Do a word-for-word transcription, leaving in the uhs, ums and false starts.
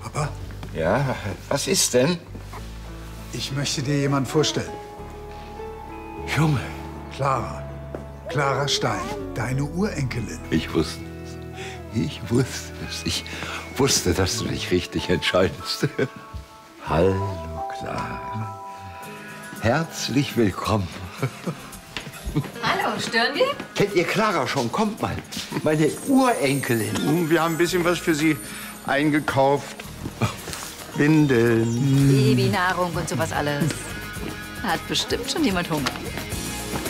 Papa? Ja, was ist denn? Ich möchte dir jemanden vorstellen. Junge. Clara. Clara Stein, deine Urenkelin. Ich wusste es. Ich wusste es. Ich wusste, dass du dich richtig entscheidest. Hallo, Clara. Herzlich willkommen. Hallo, stören wir? Kennt ihr Clara schon? Kommt mal. Meine Urenkelin. Wir haben ein bisschen was für Sie eingekauft. Windeln. Babynahrung und sowas alles. Hat bestimmt schon jemand Hunger.